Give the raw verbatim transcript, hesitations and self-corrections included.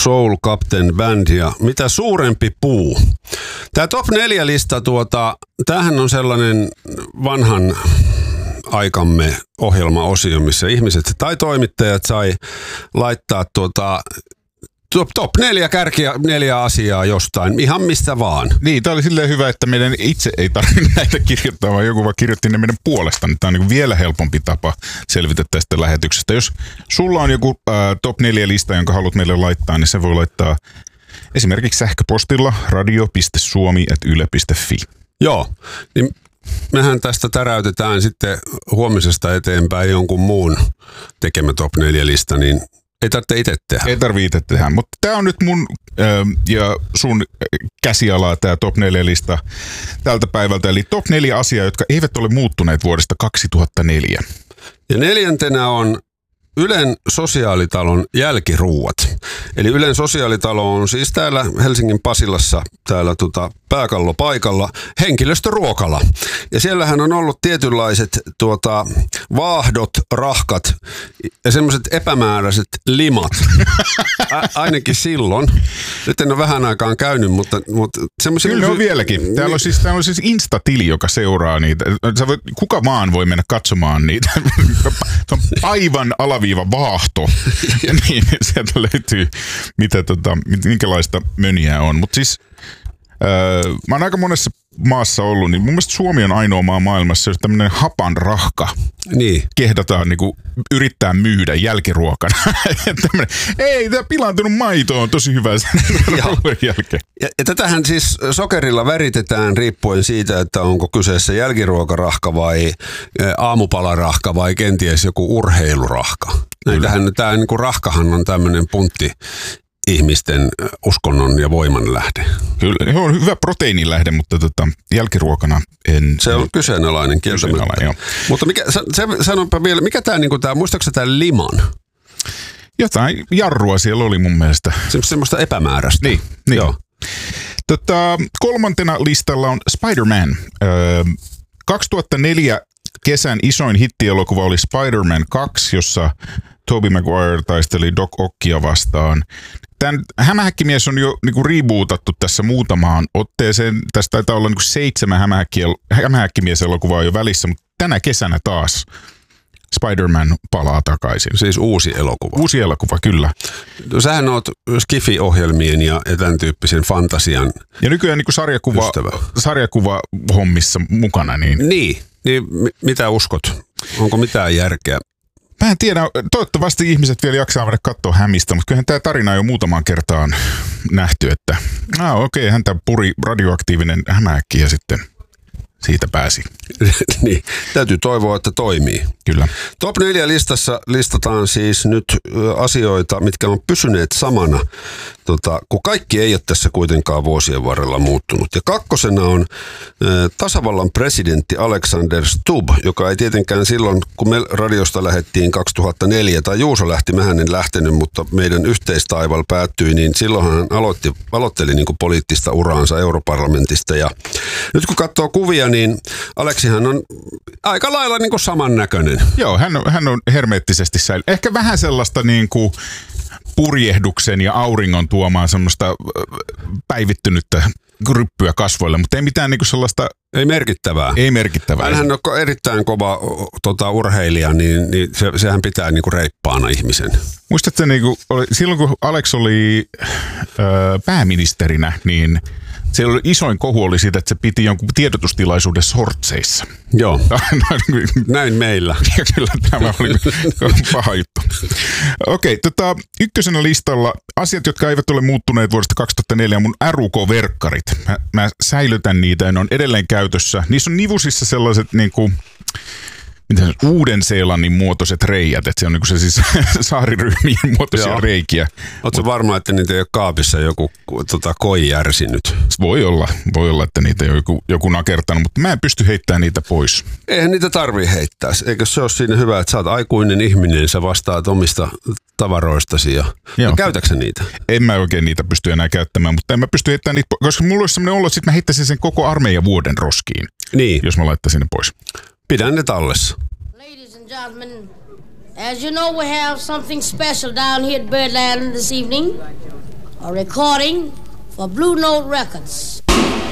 Soul Captain Band ja Mitä suurempi puu. Tämä top neljä lista, tuota, tämähän on sellainen vanhan aikamme ohjelmaosio, missä ihmiset tai toimittajat sai laittaa tuota Top, top neljä kärkiä, neljä asiaa jostain, ihan mistä vaan. Niin, tämä oli silleen hyvä, että meidän itse ei tarvitse näitä kirjoittaa, vaan joku vaan kirjoitti ne meidän puolesta. Tämä on niin vielä helpompi tapa selvitä tästä lähetyksestä. Jos sulla on joku äh, top neljä lista, jonka haluat meille laittaa, niin se voi laittaa esimerkiksi sähköpostilla radio piste suomi ät yle piste fi. Joo, niin mehän tästä täräytetään sitten huomisesta eteenpäin jonkun muun tekemä top neljä lista, niin ei tarvitse itse tehdä. Ei tarvitse itse tehdä, mutta tämä on nyt mun äh, ja sun käsialaa tämä top neljä lista tältä päivältä. Eli top neljä asiaa, jotka eivät ole muuttuneet vuodesta kaksituhattaneljä. Ja neljäntenä on Ylen sosiaalitalon jälkiruuat. Eli Ylen sosiaalitalo on siis täällä Helsingin Pasilassa, täällä tota pääkallopaikalla, henkilöstöruokala. Ja siellähän on ollut tietynlaiset tuota, vaahdot, rahkat ja semmoiset epämääräiset limat. Ä, ainakin silloin. Nyt en ole vähän aikaan käynyt, mutta, mutta semmoisia... Kyllä ne on vieläkin. Täällä on siis, täällä on siis Insta-tili, joka seuraa niitä. Sä voit, kuka vaan voi mennä katsomaan niitä. Se on aivan alaviiva vaahto. Ja niin, sieltä löytyy, mitä, tota, minkälaista möniä on. Mutta siis... Öö, mä oon aika monessa maassa ollut, niin mun mielestä Suomi on ainoa maa maailmassa, jos tämmöinen hapan rahka niin kehdataan niinku yrittää myydä jälkiruokana. Ei, tämä pilaantunut maito on tosi hyvä sen ruoan jälkeen. Ja, ja tätähän siis sokerilla väritetään riippuen siitä, että onko kyseessä jälkiruokarahka vai aamupalarahka vai kenties joku urheilurahka. Näitähän, tämä niinku rahkahan on tämmöinen puntti ihmisten uskonnon ja voiman lähde. Kyllä, se on hyvä proteiinilähde, mutta tota, jälkiruokana en... Se on kyseenalainen kieltämättä. Mutta mikä, se, sanonpa vielä, mikä tämä, niinku, tää, muistaakseni tämä liman? Jotain jarrua siellä oli mun mielestä. Se, semmoista epämääräistä. Niin, niin. Joo. Tota, kolmantena listalla on Spider-Man. Öö, kaksituhattaneljä kesän isoin hittielokuva oli Spider-Man kaksi, jossa Tobey Maguire taisteli Doc Ockia vastaan. Tämän hämähäkkimies on jo niinku rebootattu tässä muutamaan otteeseen. Tässä taitaa olla niinku seitsemän hämähäkkimies-elokuvaa jo välissä, mutta tänä kesänä taas Spider-Man palaa takaisin. Siis uusi elokuva. Uusi elokuva, kyllä. Sähän oot Skifi-ohjelmien ja tämän tyyppisen fantasian ja nykyään niinku sarjakuva, sarjakuva hommissa mukana. Niin, niin, niin mitä uskot? Onko mitään järkeä? Mä en tiedä, toivottavasti ihmiset vielä jaksaa mennä katsoa hämistä, mutta kyllähän tämä tarina on jo muutamaan kertaan nähty, että ah, okei, okay, häntä puri radioaktiivinen hämähäkki ja sitten siitä pääsi. Niin, täytyy toivoa, että toimii. Kyllä. Top neljä listassa listataan siis nyt asioita, mitkä on pysyneet samana, tota, kun kaikki ei ole tässä kuitenkaan vuosien varrella muuttunut. Ja kakkosena on äh, tasavallan presidentti Alexander Stubb, joka ei tietenkään silloin, kun me radiosta lähdettiin kaksituhattaneljä, tai Juuso lähti, mehän en lähtenyt, mutta meidän yhteistaival päättyi, niin silloin hän aloitti, aloitteli niin kuin poliittista uraansa europarlamentista. Ja nyt kun katsoo kuvia, niin Aleksihan on aika lailla niin kuin samannäköinen. Joo, hän on, hän on hermeettisesti säily. Ehkä vähän sellaista niin kuin purjehduksen ja auringon tuomaan semmoista päivittynyttä ryppyä kasvoille, mutta ei mitään niin kuin sellaista... Ei merkittävää. Ei merkittävää. Hänhän on erittäin kova tota, urheilija, niin, niin se, sehän pitää niin kuin reippaana ihmisen. Muistatko, niin kuin, silloin kun Alex oli ö, pääministerinä, niin siellä oli isoin kohu oli siitä, että se piti jonkun tiedotustilaisuuden sortseissa. Joo, näin meillä. Kyllä tämä oli paha juttu. Okei, tota, ykkösenä listalla asiat, jotka eivät ole muuttuneet vuodesta kaksituhattaneljä, on mun R U K-verkkarit. Mä, mä säilytän niitä ja ne on edelleen käytössä. Niissä on nivusissa sellaiset niinku... Uuden-Seelannin muotoiset reijät, että se on niinku se siis saariryhmien muotoisia Joo. reikiä. Ootko varma, että niitä ei ole kaapissa joku tota, koi järsinyt? Voi olla, voi olla, että niitä ei ole joku, joku nakertanut, mutta mä en pysty heittämään niitä pois. Eihän niitä tarvii heittää. Eikö se ole siinä hyvä, että sä oot aikuinen ihminen, sä vastaat omista tavaroistasi ja, ja käytäksä niitä? En mä oikein niitä pysty enää käyttämään, mutta en mä pysty heittämään niitä pois, koska mulla olisi sellainen olo, että sit mä heittäisin sen koko armeijan vuoden roskiin, niin. Jos mä laittaisin ne pois. Pidän ne tallessa. Ladies and gentlemen, as you know, we have something special down here at Birdland this evening. A recording for Blue Note Records.